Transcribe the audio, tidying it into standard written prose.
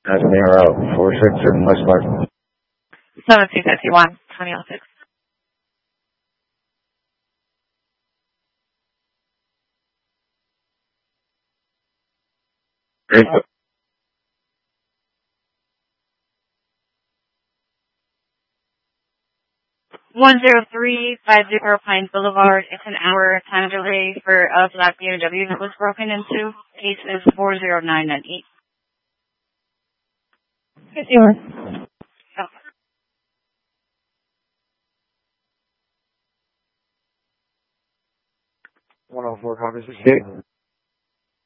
That's near out 46 in Westmark. 7251, 2006. Great. 10350 Pines Boulevard. It's an hour time delay for a black BMW that was broken into. Case is 40998. It's yours. Oh. 104 copy 68.